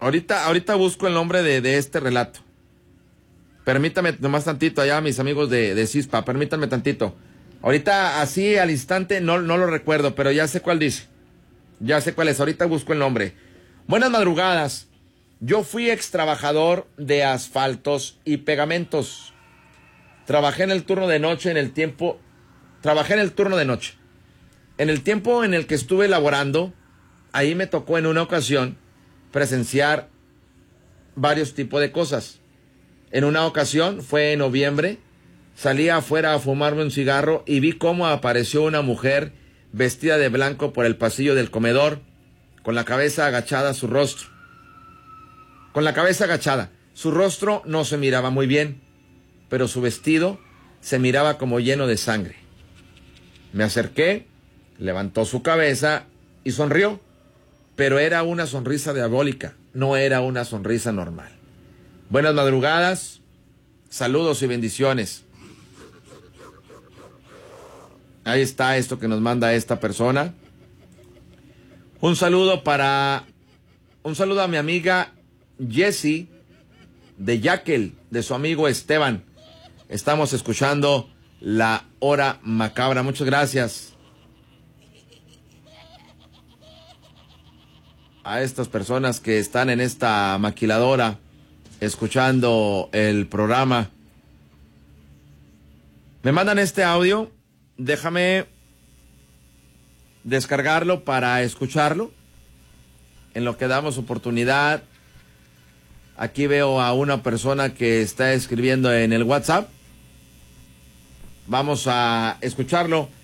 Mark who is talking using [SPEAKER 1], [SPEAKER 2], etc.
[SPEAKER 1] Ahorita busco el nombre de este relato. Permítame nomás tantito allá, mis amigos de CISPA, permítanme tantito. Ahorita, así al instante, no lo recuerdo, pero ya sé cuál dice. Ya sé cuál es, ahorita busco el nombre. Buenas madrugadas. Yo fui ex trabajador de asfaltos y pegamentos. Trabajé en el turno de noche, Trabajé en el turno de noche. En el tiempo en el que estuve laborando, ahí me tocó en una ocasión presenciar varios tipos de cosas. En una ocasión, fue en noviembre, salí afuera a fumarme un cigarro y vi cómo apareció una mujer vestida de blanco por el pasillo del comedor, con la cabeza agachada, su rostro. Con la cabeza agachada. Su rostro no se miraba muy bien, pero su vestido se miraba como lleno de sangre. Me acerqué, levantó su cabeza y sonrió, pero era una sonrisa diabólica, no era una sonrisa normal. Buenas madrugadas, saludos y bendiciones. Ahí está esto que nos manda esta persona. Un saludo a mi amiga Jessie de Yaquel, de su amigo Esteban. Estamos escuchando La Hora Macabra. Muchas gracias a estas personas que están en esta maquiladora escuchando el programa. Me mandan este audio, déjame descargarlo para escucharlo. En lo que damos oportunidad, aquí veo a una persona que está escribiendo en el WhatsApp. Vamos a escucharlo.